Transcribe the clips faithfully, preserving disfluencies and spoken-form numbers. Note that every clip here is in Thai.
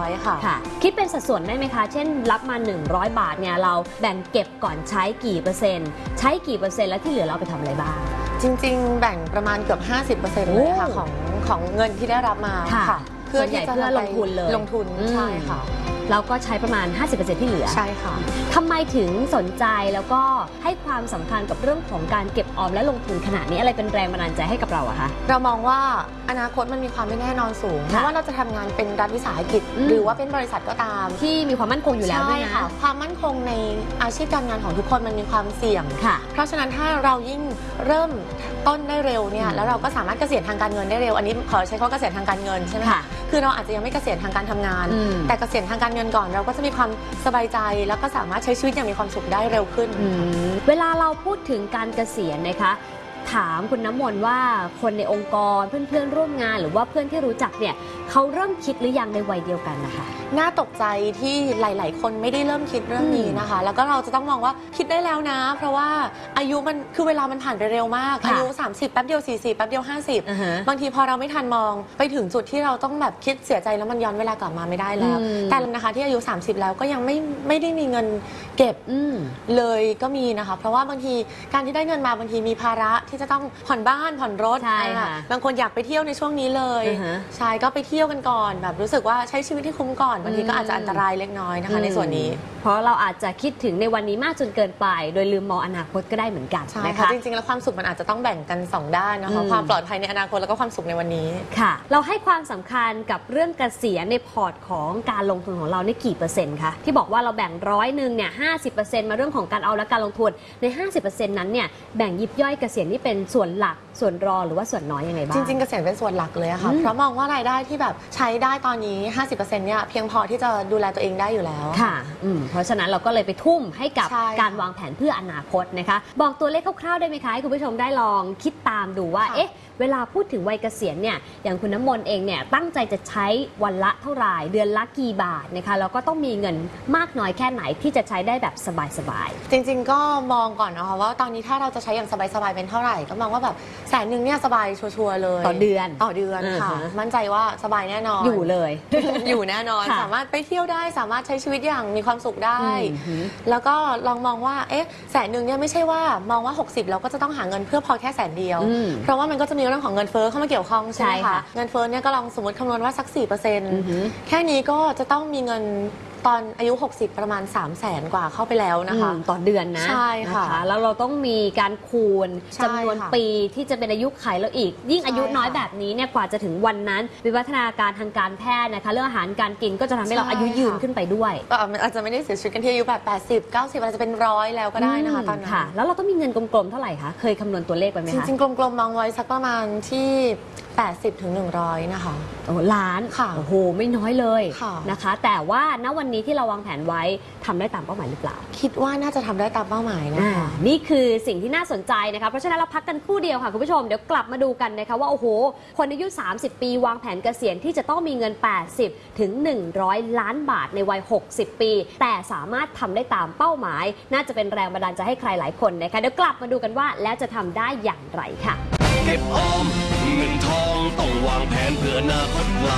ค่ะค่ะคิดเป็นสัดส่วนได้ไหมคะเช่นรับมาหนึ่งร้อยบาทเนี่ยเราแบ่งเก็บก่อนใช้กี่เปอร์เซ็นต์ใช้กี่เปอร์เซ็นต์แล้วที่เหลือเราไปทำอะไรบ้างจริงๆแบ่งประมาณเกือบ ห้าสิบเปอร์เซ็นต์ เลยค่ะของของเงินที่ได้รับมาค่ะเพื่อที่จะลงทุนเลยลงทุนใช่ค่ะเราก็ใช้ประมาณ ห้าสิบเปอร์เซ็นต์ ที่เหลือใช่ค่ะทำไมถึงสนใจแล้วก็ให้ความสำคัญกับเรื่องของการเก็บออมและลงทุนขนาดนี้อะไรเป็นแรงบันดาลใจให้กับเราอะคะเรามองว่าอนาคตมันมีความไม่แน่นอนสูงไม่ว่าเราจะทำงานเป็นรัฐวิสาหกิจหรือว่าเป็นบริษัทก็ตามที่มีความมั่นคงอยู่แล้วด้วยนะความมั่นคงในอาชีพการงานของทุกคนมันมีความเสี่ยงเพราะฉะนั้นถ้าเรายิ่งเริ่มต้นได้เร็วเนี่ยแล้วเราก็สามารถเกษียณทางการเงินได้เร็วอันนี้ขอใช้คำว่าเกษียณทางการเงินใช่ไหมคะคือเราอาจจะยังไม่เกษียณทางการทำงานแต่เกษียณทางการเงินก่อนเราก็จะมีความสบายใจแล้วก็สามารถใช้ชีวิตอย่างมีความสุขได้เร็วขึ้นเวลาเราพูดถึงการเกษียณนะคะถามคุณน้ำมนต์ว่าคนในองค์กรเพื่อนๆร่วมงานหรือว่าเพื่อนที่รู้จักเนี่ยเขาเริ่มคิดหรือยังในวัยเดียวกันนะคะน่าตกใจที่หลายๆคนไม่ได้เริ่มคิดเรื่องนี้นะคะแล้วก็เราจะต้องมองว่าคิดได้แล้วนะเพราะว่าอายุมันคือเวลามันผ่านไปเร็วมากอายุสามสิบแป๊บเดียวสี่สิบแป๊บเดียวห้าสิบบางทีพอเราไม่ทันมองไปถึงจุดที่เราต้องแบบคิดเสียใจแล้วมันย้อนเวลากลับมาไม่ได้แล้วแต่นะคะที่อายุสามสิบแล้วก็ยังไม่ไม่ได้มีเงินเก็บเลยก็มีนะคะเพราะว่าบางทีการที่ได้เงินมาบางทีมีภาระที่จะต้องผ่อนบ้านผ่อนรถใช่ค่ะบางคนอยากไปเที่ยวในช่วงนี้เลยใช่ก็ไปเที่ยวกันก่อนแบบรู้สึกว่าใช้ชีวิตที่คุ้มก่อนบางทีก็อาจจะอันตรายเล็กน้อยนะคะในส่วนนี้เพราะเราอาจจะคิดถึงในวันนี้มากจนเกินไปโดยลืมมองอนาคตก็ได้เหมือนกันนะคะจริงๆแล้วความสุขมันอาจจะต้องแบ่งกันสองด้านนะคะความปลอดภัยในอนาคตแล้วก็ความสุขในวันนี้ค่ะเราให้ความสำคัญกับเรื่องเกษียณในพอร์ตของการลงทุนของเราในกี่เปอร์เซ็นต์คะที่บอกว่าเราแบ่งร้อยหนึ่งเนี่ยห้าสิบเปอร์เซ็นต์มาเรื่องของการเอาและการลงทุนใน ห้าสิบเปอร์เซ็นต์ นั้นเนี่ยแบ่งยิบย่อยเกษียณนี่เป็นส่วนหลักส่วนรองหรือว่าส่วนน้อยยังไงบ้างจริงๆเกษียณเป็นส่วนหลักเลยค่ะเพราะมองว่ารายได้ที่แบบใช้ได้ตอนนี้ ห้าสิบเปอร์เซ็นต์ เนี่ยเพียงพอที่จะดูแลตัวเองได้อยู่แล้วค่ะเพราะฉะนั้นเราก็เลยไปทุ่มให้กับการวางแผนเพื่ออนาคตนะคะบอกตัวเลขคร่าวๆได้ไหมคะให้คุณผู้ชมได้ลองคิดตามดูว่าเอ๊ะเวลาพูดถึงวัยเกษียณเนี่ยอย่างคุณน้ำมนต์เองเนี่ยตั้งใจจะใช้วันละเท่าไหร่เดือนละกี่บาทนะคะแล้วก็ต้องมีเงินมากน้อยแค่ไหนที่จะใช้ได้แบบสบายๆจริงๆก็มองก่อนนะคะว่าตอนนี้ถ้าเราจะใช้อย่างสบายๆเป็นเท่าไหร่ก็มองว่าแบบแสนหนึ่งเนี่ยสบายชัวร์ๆเลยต่อเดือนต่อเดือนค่ะมั่นใจว่าสบายแน่นอนอยู่เลยอยู่แน่นอนสามารถไปเที่ยวได้สามารถใช้ชีวิตอย่างมีความสุขได้แล้วก็ลองมองว่าเอ๊ะแสนหนึ่งเนี่ยไม่ใช่ว่ามองว่าหกสิบเราก็จะต้องหาเงินเพื่อพอแค่แสนเดียวเพราะว่ามันก็จะมีเรื่องของเงินเฟ้อเข้ามาเกี่ยวข้องใช่ไหมคะเงินเฟ้อเนี่ยก็ลองสมมติคำนวณว่าสัก สี่เปอร์เซ็นต์ แค่นี้ก็จะต้องมีเงินตอนอายุหกสิบประมาณ สามแสน กว่าเข้าไปแล้วนะคะต่อเดือนนะใช่ค่ะแล้วเราต้องมีการคูณจำนวนปีที่จะเป็นอายุไขแล้วอีกยิ่งอายุน้อยแบบนี้เนี่ยกว่าจะถึงวันนั้นวิวัฒนาการทางการแพทย์นะคะเรื่องอาหารการกินก็จะทำให้เราอายุยืนขึ้นไปด้วยก็อาจจะไม่ได้เสียชีวิตกันที่อายุแบบแปดสิบ เก้าสิบอาจจะเป็นร้อยแล้วก็ได้นะคะตอนนั้นแล้วเราต้องมีเงินกลมๆเท่าไหร่คะเคยคำนวณตัวเลขไปไหมคะจริงๆกลมๆมองไว้สักประมาณที่แปดสิบถึงหนึ่งร้อยนะคะโอ้ล้านค่ะโอ้โหไม่น้อยเลยนะคะแต่ว่าณวันนี้ที่เราวางแผนไว้ทำได้ตามเป้าหมายหรือเปล่าคิดว่าน่าจะทำได้ตามเป้าหมายนะคะนี่คือสิ่งที่น่าสนใจนะคะเพราะฉะนั้นเราพักกันครู่เดียวค่ะคุณผู้ชมเดี๋ยวกลับมาดูกันนะคะว่าโอ้โหคนอายุสามสิบปีวางแผนเกษียณที่จะต้องมีเงินแปดสิบถึงหนึ่งร้อยล้านบาทในวัยหกสิบปีแต่สามารถทำได้ตามเป้าหมายน่าจะเป็นแรงบันดาลใจให้ใครหลายคนนะคะเดี๋ยวกลับมาดูกันว่าแล้วจะทำได้อย่างไรค่ะเก็บออมเงินทองต้องวางแผนเพื่ออนาคตไกล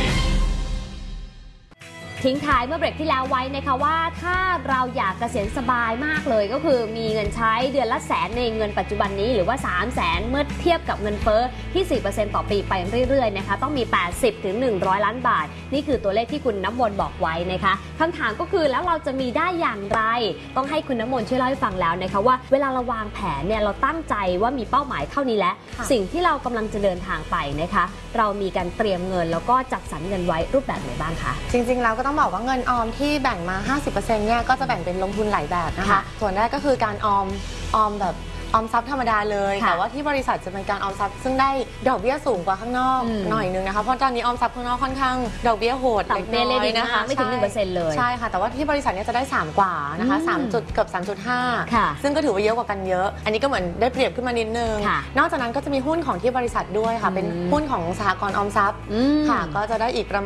ทิ้งท้ายเมื่อเบรกที่แล้วไว้นะคะว่าถ้าเราอยากเกษียณสบายมากเลยก็คือมีเงินใช้เดือนละแสนในเงินปัจจุบันนี้หรือว่าสามแสนเมื่อเทียบกับเงินเฟ้อที่ สี่เปอร์เซ็นต์ ต่อปีไปเรื่อยๆนะคะต้องมี แปดสิบถึงหนึ่งร้อย ล้านบาทนี่คือตัวเลขที่คุณน้ำมนต์บอกไว้นะคะคำถามก็คือแล้วเราจะมีได้อย่างไรต้องให้คุณน้ำมนต์ช่วยเล่าให้ฟังแล้วนะคะว่าเวลาเราวางแผนเนี่ยเราตั้งใจว่ามีเป้าหมายเท่านี้แล้วสิ่งที่เรากำลังจะเดินทางไปนะคะเรามีการเตรียมเงินแล้วก็จัดสรรเงินไว้รูปแบบไหนบ้างคะจริงๆแล้วก็ต้องบอกว่าเงินออมที่แบ่งมา ห้าสิบเปอร์เซ็นต์ เนี่ยก็จะแบ่งเป็นลงทุนหลายแบบนะคะส่วนแรกก็คือการออมออมแบบออมทรัพย์ธรรมดาเลยแต่ว่าที่บริษัทจะเป็นการออมทรัพย์ซึ่งได้ดอกเบี้ยสูงกว่าข้างนอกหน่อยนึงนะคะเพราะตอนนี้ออมทรัพย์ข้างนอกค่อนข้างดอกเบี้ยโหดเล็กน้อยนะคะไม่ถึง หนึ่งเปอร์เซ็นต์ เลยใช่ค่ะแต่ว่าที่บริษัทเนี่ยจะได้สามกว่านะคะสามจุดเกือบ สามจุดห้า ซึ่งก็ถือว่าเยอะกว่ากันเยอะอันนี้ก็เหมือนได้เปรียบขึ้นมานิดนึงนอกจากนั้นก็จะมีหุ้นของที่บริษัทด้วยค่ะเป็นหุ้นของสหกรณ์ออมทรัพย์ค่ะก็จะได้อีกประมาณ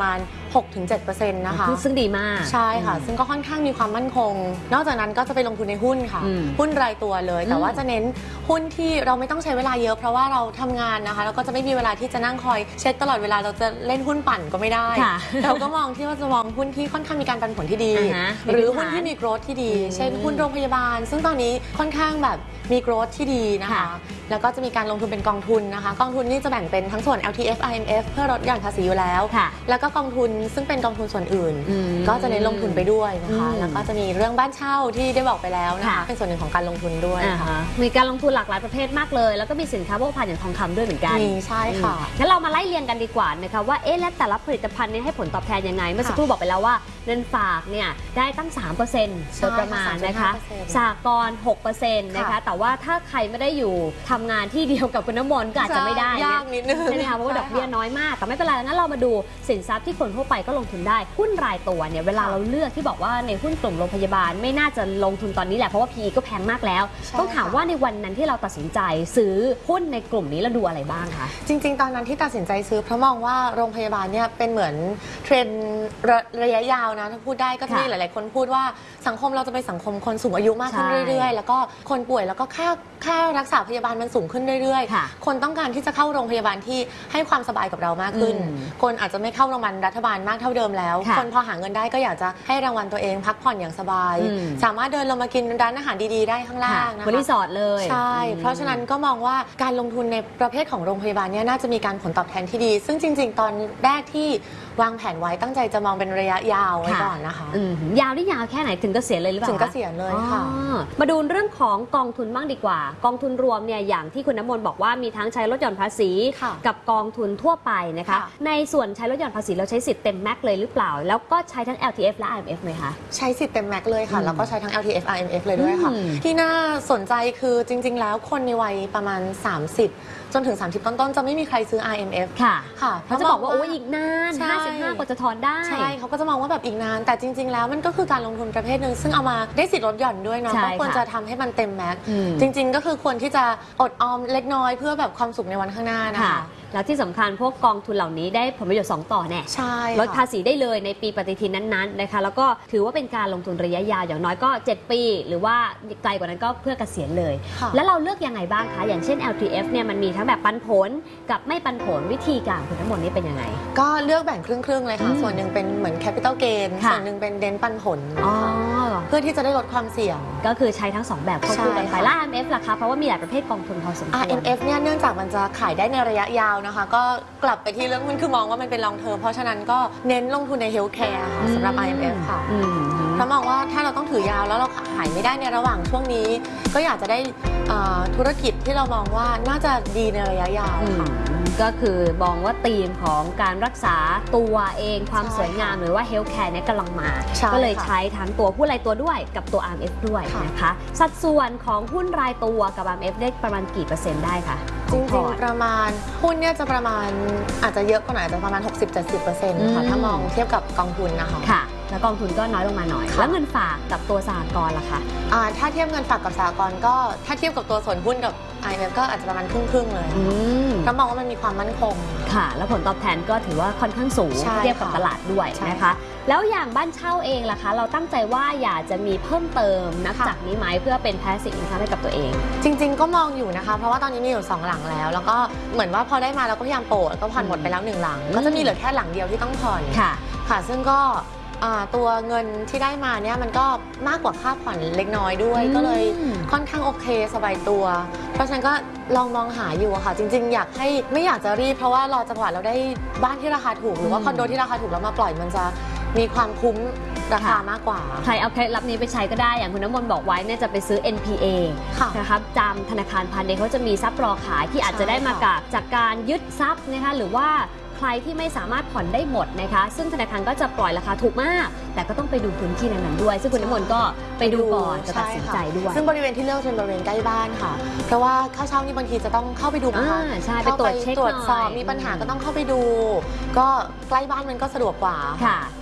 หกถึงเจ็ดเปอร์เซ็นต์ นะคะซึ่งดีมากใช่ค่ะซึ่งก็ค่อนข้างมีความมั่นคงนอกจากนั้นก็จะไปลงทุนในหุ้นค่ะหุ้นรายตัวเลยแต่ว่าจะเน้นหุ้นที่เราไม่ต้องใช้เวลาเยอะเพราะว่าเราทำงานนะคะแล้วก็จะไม่มีเวลาที่จะนั่งคอยเช็คตลอดเวลาเราจะเล่นหุ้นปั่นก็ไม่ได้เราก็มองที่ว่าจะมองหุ้นที่ค่อนข้างมีการปันผลที่ดีหรือหุ้นที่มีโกรธที่ดีเช่นหุ้นโรงพยาบาลซึ่งตอนนี้ค่อนข้างแบบมีโกรธที่ดีนะคะแล้วก็จะมีการลงทุนเป็นกองทุนนะคะกองทุนนี่จะแบ่งเป็นทั้งส่วน แอล ที เอฟ อาร์ เอ็ม เอฟ เพื่อลดหย่อนภาษีอยู่แล้วแล้วก็กองทุนซึ่งเป็นกองทุนส่วนอื่นก็จะเน้นลงทุนไปด้วยนะคะแล้วก็จะมีเรื่องบ้านเช่าที่ได้บอกไปแล้วนะคะเป็นส่วนหนึ่งของการลงทุนด้วยค่ะมีการลงทุนหลากหลายประเภทมากเลยแล้วก็มีสินค้าโภคภัณฑ์อย่างทองคำด้วยเหมือนกันใช่ค่ะงั้นเรามาไล่เรียงกันดีกว่านะคะว่าเอ๊ะและแต่ละผลิตภัณฑ์นี้ให้ผลตอบแทนยังไงเมื่อสักครู่บอกไปแล้วว่าเงินฝากเนี่ยได้ตั้ง สามเปอร์เซ็นต์ โดยประมาณนะคะสหกรณ์ หกเปอร์เซ็นต์ นะคะแต่ว่าถ้าใครไม่ได้อยู่ทำงานที่เดียวกับคุณน้ำมนต์ก็อาจจะไม่ได้ยากนิดนึงใช่ไหมคะเพราะว่าดอกเบี้ยน้อยมากแต่ไม่เป็นไรงั้นเรามาดูสินทรัพย์ที่คนทั่วไปก็ลงทุนได้หุ้นรายตัวเนี่ยเวลาเราเลือกที่บอกว่าในหุ้นกลุ่มโรงพยาบาลไม่น่าจะลงทุนตอนนี้แหละเพราะว่า พี อี ก็แพงมากแล้วต้องถามว่าในวันนั้นที่เราตัดสินใจซื้อหุ้นในกลุ่มนี้เราดูอะไรบ้างคะจริงๆตอนนั้นที่ตัดสินใจซื้อเพราะมองว่าโรงพยาบาลเนี่ยเป็นเหมือนเทรนด์ระยะยาวนะถ้าพูดได้ก็ที่หลายๆคนพูดว่าสังคมเราจะเป็นสังคมคนสูงอายุมากขึ้นเรื่อยๆแล้วก็คนป่วยแล้วก็ค่าค่ารักษาพยาบาลมันสูงขึ้นเรื่อยๆคนต้องการที่จะเข้าโรงพยาบาลที่ให้ความสบายกับเรามากขึ้นคนอาจจะไม่เข้าโรงพยาบาลรัฐบาลมากเท่าเดิมแล้วคนพอหาเงินได้ก็อยากจะให้รางวัลตัวเองพักผ่อนอย่างสบายสามารถเดินลงมากินร้านอาหารดีๆได้ข้างล่างนะคะบริสอร์ทเลยใช่เพราะฉะนั้นก็มองว่าการลงทุนในประเภทของโรงพยาบาลเนี่ยน่าจะมีการผลตอบแทนที่ดีซึ่งจริงๆตอนแรกที่วางแผนไว้ตั้งใจจะมองเป็นระยะยาวไว้ก่อนนะคะยาวนี่ยาวแค่ไหนถึงเกษียณเลยหรือเปล่าถึงเกษียณเลยค่ะมาดูเรื่องของกองทุนบ้างดีกว่ากองทุนรวมเนี่ยอย่างที่คุณน้ำมนต์บอกว่ามีทั้งใช้ลดหย่อนภาษีกับกองทุนทั่วไปนะคะในส่วนใช้ลดหย่อนภาษีเราใช้สิทธิ์เต็มแม็กเลยหรือเปล่าแล้วก็ใช้ทั้ง แอล ที เอฟ และ อาร์ เอ็ม เอฟ ไหมคะใช้สิทธิ์เต็มแม็กเลยค่ะแล้วก็ใช้ทั้ง แอล ที เอฟ อาร์ เอ็ม เอฟ เลยด้วยค่ะที่น่าสนใจคือจริงๆแล้วคนในวัยประมาณสามสิบจนถึงสามสิบต้นๆจะไม่มีใครซื้อ อาร์ เอ็ม เอฟค่ะค่ะเขาจะบอกว่าโอ้ยอีกนานห้าสิบห้ากว่าจะถอนได้ใช่เขาก็จะมองว่าแบบอีกนานแต่จริงๆแล้วมันก็คือการลงทุนประเภทหนึ่งซึ่งเอามาได้สิทธิ์ลดหย่อนด้วยเนาะก็ควรจะทำให้มันเต็มแม็กจริงๆก็คือควรที่จะอดออมเล็กน้อยเพื่อแบบความสุขในวันข้างหน้านะคะแล้วที่สำคัญพวกกองทุนเหล่านี้ได้ผลประโยชน์สองต่อแน่ใช่ลดภาษีได้เลยในปีปฏิทินนั้นๆนะคะแล้วก็ถือว่าเป็นการลงทุนระยะยาวอย่างน้อยก็เจ็ดปีหรือว่าไกลกว่านั้นก็เพื่อเกษียณเลยแล้วเราเลือกยังไงบ้างคะอย่างเช่น แอล ที เอฟ เนี่ยมันมีทั้งแบบปันผลกับไม่ปันผลวิธีการคุณทั้งหมดนี้เป็นยังไงก็เลือกแบ่งครึ่งๆเลยค่ะส่วนหนึ่งเป็นเหมือน capital gain ส่วนหนึ่งเป็นเน้นปันผลเพื่อที่จะได้ลดความเสี่ยงก็คือใช้ทั้งสองแบบควบคู่กันไปแล้ว อาร์ เอ็ม เอฟ ล่ะคะเพราะว่ามีหลายประเภทกองทุนพอสมควรอาร์ เอ็ม เอฟ เนี่ยเนื่องจากมันจะขายได้ในระยะยาวนะคะก็กลับไปที่เรื่องมันคือมองว่ามันเป็น long term เพราะฉะนั้นก็เน้นลงทุนใน healthcare ค่ะสำหรับ อาร์ เอ็ม เอฟ ค่ะเพราะมองว่าถ้าเราต้องถือยาวแล้วเราขายไม่ได้ในระหว่างช่วงนี้ก็อยากจะได้ธุรกิจที่เรามองว่าน่าจะดีในระยะยาวค่ะก็คือมองว่าธีมของการรักษาตัวเองความสวยงามหรือว่า healthcare เนี่ยกำลังมาก็เลยใช้ทั้งตัวหุ้นรายตัวด้วยกับตัว อาร์ เอ็ม เอฟ ด้วยนะคะสัดส่วนของหุ้นรายตัวกับ อาร์ เอ็ม เอฟ ได้ประมาณกี่เปอร์เซ็นต์ได้คะจริงๆประมาณหุ้นเนี่ยจะประมาณอาจจะเยอะกว่าหน่อยอาจจะประมาณ หกสิบถึงเจ็ดสิบเปอร์เซ็นต์ ค่ะถ้ามองเทียบกับกองทุนนะคะค่ะแล้วกองทุนก็น้อยลงมาหน่อยแล้วเงินฝากกับตัวสหกรณ์ล่ะคะถ้าเทียบเงินฝากกับสหกรณ์ก็ถ้าเทียบกับตัวส่วนหุ้นกับ อาร์ เอ็ม เอฟ ก็อาจจะประมาณครึ่งๆเลยเพราะมองว่ามันมีความมั่นคงค่ะแล้วผลตอบแทนก็ถือว่าค่อนข้างสูงเทียบกับตลาดด้วยนะคะแล้วอย่างบ้านเช่าเองล่ะคะเราตั้งใจว่าอยากจะมีเพิ่มเติมนับจากนี้ไหมเพื่อเป็น passive income ให้กับตัวเองจริงๆก็มองอยู่นะคะเพราะว่าตอนนี้มีอยู่สองหลังแล้วแล้วก็เหมือนว่าพอได้มาเราก็พยายามโปะก็ผ่อนหมดไปแล้วหนึ่งหลังก็จะมีเหลือแค่หลังเดียวที่ต้องผ่อนค่ะค่ะซึ่งก็ตัวเงินที่ได้มาเนี่ยมันก็มากกว่าค่าผ่อนเล็กน้อยด้วยก็เลยค่อนข้างโอเคสบายตัวเพราะฉะนั้นก็ลองมองหาอยู่ค่ะจริงๆอยากให้ไม่อยากจะรีบเพราะว่ารอจังหวะเราได้บ้านที่ราคาถูกหรือว่าคอนโดที่ราคาถูกแล้วมาปล่อยมันจะมีความคุ้มราคามากกว่าใครเอาเคล็ดลับนี้ไปใช้ก็ได้อย่างคุณน้ำมนต์บอกไว้เนี่ยจะไปซื้อ เอ็น พี เอ นะครับจำธนาคารพาณิชย์เขาจะมีทรัพย์รอขายที่อาจจะได้มาจากการยึดทรัพย์นะคะหรือว่าใครที่ไม่สามารถผ่อนได้หมดนะคะซึ่งธนาคารก็จะปล่อยราคาถูกมากแต่ก็ต้องไปดูพื้นที่นั้นๆด้วยซึ่งคุณน้ำมนต์ก็ไปดูก่อนจะตัดสินใจด้วยซึ่งบริเวณที่เลือกเป็นบริเวณใกล้บ้านค่ะเพราะว่าค่าเช่านี่บางทีจะต้องเข้าไปดูนะคะใช่ไปตรวจเช็คตรวจสอบมีปัญหาก็ต้องเข้าไปดูก็ใกล้บ้านมันก็สะดวกกว่าค่ะ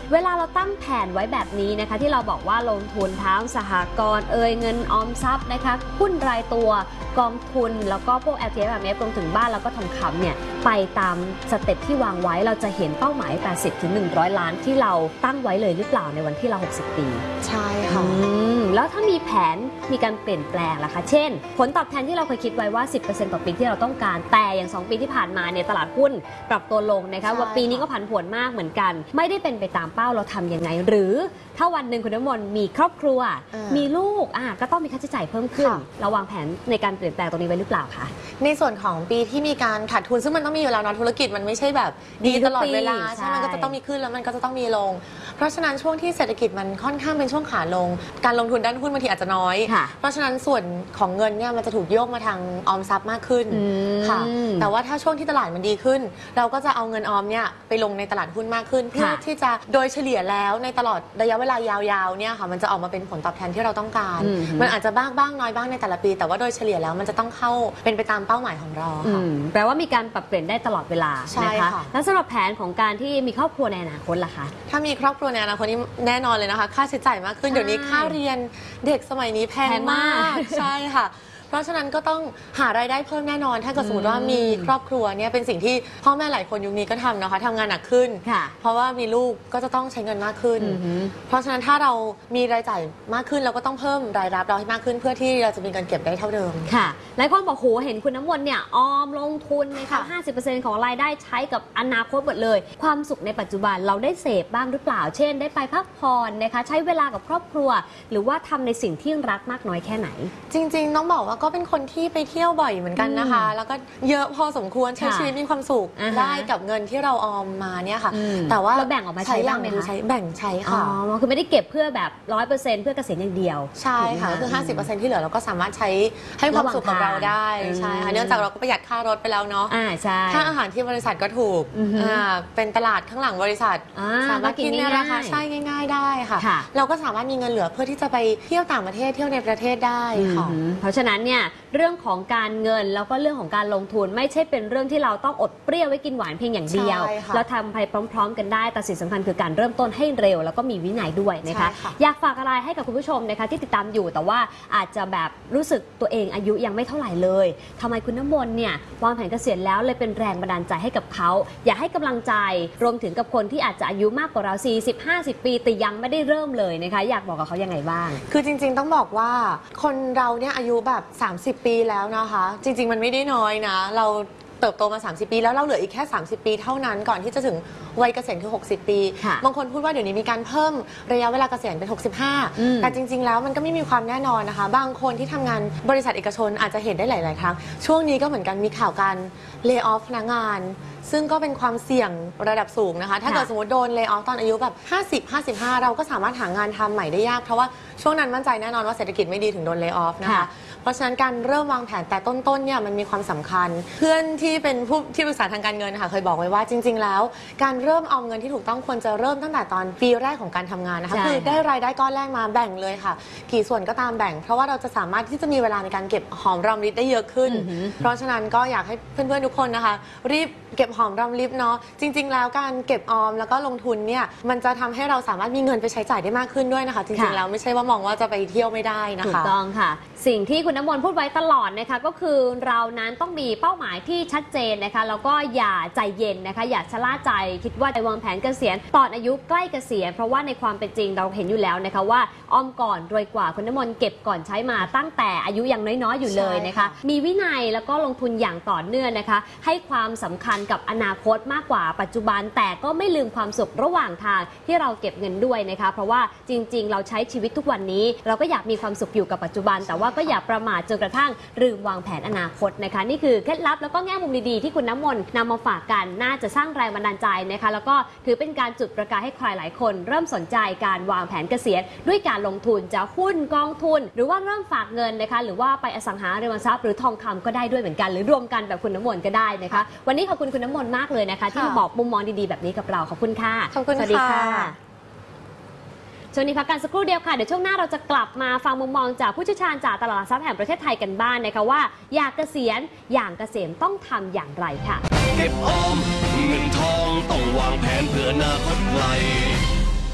เวลาเราตั้งแผนไว้แบบนี้นะคะที่เราบอกว่าลงทุนทั้งสหกรณ์เอ่ยเงินออมทรัพย์นะคะหุ้นรายตัวกองทุนแล้วก็พวก แอล ที เอฟ อาร์ เอฟ รวมถึงบ้านแล้วก็ทองคำเนี่ยไปตามสเต็ปที่วางไว้เราจะเห็นเป้าหมาย แปดสิบถึงหนึ่งร้อย ล้านที่เราตั้งไว้เลยหรือเปล่าในวันที่เรา หกสิบ ปีใช่ค่ะแล้วถ้ามีแผนมีการเปลี่ยนแปลงล่ะคะเช่นผลตอบแทนที่เราเคยคิดไว้ว่า สิบเปอร์เซ็นต์ ต่อปีที่เราต้องการแต่อย่างสองปีที่ผ่านมาเนี่ยตลาดหุ้นปรับตัวลงนะคะว่าปีนี้ก็ผันผวนมากเหมือนกันไม่ได้เป็นไปตามเป้าเราทำยังไงหรือถ้าวันหนึ่งคุณน้ำมนต์มีครอบครัวมีลูกอ่ะก็ต้องมีค่าใช้จ่ายเพิ่มขึ้นเราวางแผนในการเปลี่ยนแปลงตรงนี้ไว้หรือเปล่าคะในส่วนของปีที่มีการขาดทุนซึ่งมันต้องมีอยู่แล้วนะธุรกิจมันไม่ใช่แบบดีตลอดเวลาใช่มันก็จะต้องมีขึ้นแล้วมันก็จะต้องมีลงเพราะฉะนั้นช่วงที่เศรษฐกิจมันค่อนข้างเป็นช่วงขาลงการลงทุนด้านหุ้นบางทีอาจจะน้อยเพราะฉะนั้นส่วนของเงินเนี่ยมันจะถูกโยกมาทางออมทรัพย์มากขึ้นค่ะแต่ว่าถ้าช่วงที่ตลาดมันดีขึ้นเราก็จะเอาเงินออมเนี่ยไปลงในตลาดหุ้นมากขึ้นเพื่อที่จะโดยเฉลี่ยแล้วในตลอดระยะเวลายาวๆเนี่ยค่ะมันจะออกมาเป็นผลตอบแทนที่เราต้องการมันอาจจะบ้างบ้างน้อยบ้างในแต่ละปีแต่ว่าโดยเฉลี่ยแล้วมันจะต้องเข้าเป็นไปตามเป้าหมายของเราค่ะแปลว่ามีการปรับเปลี่ยนได้ตลอดเวลานะคะแล้วสำหรับแผนของการที่มีครอบครัวในอนาคตล่ะคะถ้ามีครอบครัวในอนาคตนี้แน่นอนเลยนะคะค่าใช้จ่ายมากขึ้นเดี๋ยวนี้ค่าเรียนเด็กสมัยนี้แพงมากใช่ค่ะเพราะฉะนั้นก็ต้องหารายได้เพิ่มแน่นอนถ้าเกิดสมมติว่ามีครอบครัวเนี่ยเป็นสิ่งที่พ่อแม่หลายคนยุคนี้ก็ทำนะคะทำงานหนักขึ้นเพราะว่ามีลูกก็จะต้องใช้เงินมากขึ้นเพราะฉะนั้นถ้าเรามีรายจ่ายมากขึ้นเราก็ต้องเพิ่มรายรับเราให้มากขึ้นเพื่อที่เราจะมีเงินเก็บได้เท่าเดิมค่ะหลายคนบอกโหเห็นคุณน้ำมนต์เนี่ยออมลงทุนนะคะห้าสิบเปอร์เซ็นต์ของรายได้ใช้กับอนาคตหมดเลยความสุขในปัจจุบันเราได้เสพบ้างหรือเปล่าเช่นได้ไปพักผ่อนนะคะใช้เวลากับครอบครัวหรือว่าทำในสิ่งที่รักมากน้อยแค่ไหนจริงๆต้องบอกว่าก็เป็นคนที่ไปเที่ยวบ่อยเหมือนกันนะคะแล้วก็เยอะพอสมควรใช้ชีวิตมีความสุขได้กับเงินที่เราออมมาเนี่ยค่ะแต่ว่าเราแบ่งออกมาใช้บ้างไหมคะใช้แบ่งใช้ค่ะอ๋อคือไม่ได้เก็บเพื่อแบบร้อยเปอร์เซ็นต์เพื่อเกษียณอย่างเดียวใช่ค่ะคือห้าสิบเปอร์เซ็นต์ที่เหลือเราก็สามารถใช้ให้ความสุขกับเราได้ใช่ค่ะเนื่องจากเราก็ประหยัดค่ารถไปแล้วเนาะอ่าใช่ค่าอาหารที่บริษัทก็ถูกอ่าเป็นตลาดข้างหลังบริษัทสามารถกินในราคาใช่ง่ายๆได้ค่ะเราก็สามารถมีเงินเหลือเพื่อที่จะไปเที่ยวต่างประเทศเที่ยวในประเทศได้ค่ะเพราะฉะนั้นเนี่ยเรื่องของการเงินแล้วก็เรื่องของการลงทุนไม่ใช่เป็นเรื่องที่เราต้องอดเปรี้ยวไว้กินหวานเพียงอย่างเดียวเราทำไปพร้อมๆกันได้แต่สิ่งสำคัญคือการเริ่มต้นให้เร็วแล้วก็มีวินัยด้วยนะคะอยากฝากอะไรให้กับคุณผู้ชมนะคะที่ติดตามอยู่แต่ว่าอาจจะแบบรู้สึกตัวเองอายุยังไม่เท่าไหร่เลยทำไมคุณน้ำมนต์เนี่ยวางแผนเกษียณแล้วเลยเป็นแรงบันดาลใจให้กับเขาอยากให้กำลังใจรวมถึงกับคนที่อาจจะอายุมากกว่าเรา สี่สิบ ห้าสิบ ปีแต่ยังไม่ได้เริ่มเลยนะคะอยากบอกกับเขายังไงบ้างคือจริงๆต้องบอกว่าคนเราเนี่ยอายุแบบสามสิบปีแล้วนะคะจริงๆมันไม่ได้น้อยนะเราเติบโตมาสามสิบปีแล้วเราเหลืออีกแค่สามสิบปีเท่านั้นก่อนที่จะถึงวัยเกษียณคือหกสิบปีบางคนพูดว่าเดี๋ยวนี้มีการเพิ่มระยะเวลาเกษียณเป็นหกสิบห้าแต่จริงๆแล้วมันก็ไม่มีความแน่นอนนะคะบางคนที่ทำงานบริษัทเอกชนอาจจะเห็นได้หลายๆครั้งช่วงนี้ก็เหมือนกันมีข่าวการเลย์ออฟพนักงานซึ่งก็เป็นความเสี่ยงระดับสูงนะคะถ้าเกิดสมมติโดนเลย์ออฟตอนอายุแบบห้าสิบ ห้าสิบห้าเราก็สามารถหางานทำใหม่ได้ยากเพราะว่าช่วงนั้นมั่นใจแน่นอนว่าเศรษฐกิจไม่ดีถึงโดนเลย์ออฟนะคะเพราะฉะนั้นการเริ่มวางแผนแต่ต้นๆเนี่ยมันมีความสำคัญเพื่อนที่เป็นผู้ที่ปรึกษาทางการเงินค่ะเคยบอกไว้ว่าจริงๆแล้วการเริ่มออมเงินที่ถูกต้องควรจะเริ่มตั้งแต่ตอนปีแรกของการทำงานนะคะคือได้รายได้ก้อนแรกมาแบ่งเลยค่ะกี่ส่วนก็ตามแบ่งเพราะว่าเราจะสามารถที่จะมีเวลาในการเก็บหอมรอมริบได้เยอะขึ้นเพราะฉะนั้นก็อยากให้เพื่อนๆทุกคนนะคะรีบเก็บหอมรอมริบเนาะจริงๆแล้วการเก็บออมแล้วก็ลงทุนเนี่ยมันจะทำให้เราสามารถมีเงินไปใช้จ่ายได้มากขึ้นด้วยนะคะจริงๆแล้วไม่ใช่ว่ามองว่าจะไปเที่ยวไม่ได้นะคะถูกต้องค่ะสิ่งที่คุณน้ำมนต์พูดไว้ตลอดนะคะก็คือเรานั้นต้องมีเป้าหมายที่ชัดเจนนะคะแล้วก็อย่าใจเย็นนะคะอย่าชะล่าใจคิดว่าจะวางแผนเกษียณตอนอายุใกล้เกษียณเพราะว่าในความเป็นจริงเราเห็นอยู่แล้วนะคะว่าออมก่อนรวยกว่าคุณน้ำมนต์เก็บก่อนใช้มาตั้งแต่อายุยังน้อยๆอยู่เลยนะคะมีวินัยแล้วก็ลงทุนอย่างต่อเนื่องนะคะให้ความสำคัญกับอนาคตมากกว่าปัจจุบันแต่ก็ไม่ลืมความสุขระหว่างทางที่เราเก็บเงินด้วยนะคะเพราะว่าจริงๆเราใช้ชีวิตทุกวันนี้เราก็อยากมีความสุขอยู่กับปัจจุบันแต่ว่าก็อย่าประมาทจนกระทั่งลืมวางแผนอนาคตนะคะนี่คือเคล็ดลับแล้วก็แง่มุมดีๆที่คุณน้ำมนต์นำมาฝากกันน่าจะสร้างแรงบันดาลใจนะคะแล้วก็ถือเป็นการจุดประกายให้ใครหลายคนเริ่มสนใจการวางแผนเกษียณด้วยการลงทุนจะหุ้นกองทุนหรือว่าเริ่มฝากเงินนะคะหรือว่าไปอสังหาริมทรัพย์หรือทองคำก็ได้ด้วยเหมือนกันหรือรวมกันแบบคุณน้ำมนต์ก็ได้นะคะวันนี้ขอบคุณคุณน้ำมนต์มากเลยนะคะที่มาบอกมุมมองดีๆแบบนี้กับเราขอบคุณค่ะขอบคุณค่ะสวัสดีค่ะช่วงนี้พักกันสักครู่เดียวค่ะเดี๋ยวช่วงหน้าเราจะกลับมาฟังมุมมองจากผู้เชี่ยวชาญจากตลาดหลักทรัพย์แห่งประเทศไทยกันบ้าง นะคะว่าอยากเกษียณอย่างเกษมต้องทำอย่างไรค่ะเก็บออมเงินทองต้องวางแผนเพื่ออนาคตไกล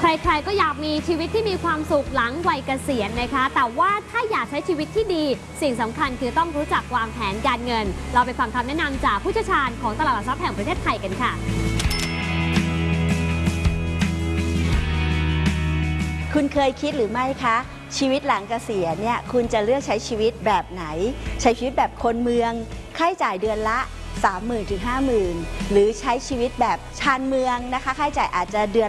ใครๆก็อยากมีชีวิตที่มีความสุขหลังวัยเกษียณนะคะแต่ว่าถ้าอยากใช้ชีวิตที่ดีสิ่งสำคัญคือต้องรู้จักวางแผนการเงินเราไปฟังคำแนะนำจากผู้เชี่ยวชาญของตลาดหลักทรัพย์แห่งประเทศไทยกันค่ะคุณเคยคิดหรือไม่คะชีวิตหลังเกษียณเนี่ยคุณจะเลือกใช้ชีวิตแบบไหนใช้ชีวิตแบบคนเมืองค่าใช้จ่ายเดือนละ สามหมื่น ถึง ห้าหมื่น หรือใช้ชีวิตแบบชานเมืองนะคะค่าใช้จ่ายอาจจะเดือน